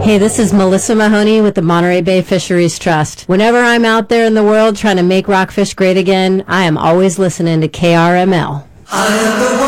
Hey, this is Melissa Mahoney with the Monterey Bay Fisheries Trust. Whenever I'm out there in the world trying to make rockfish great again, I am always listening to KRML. I am the one.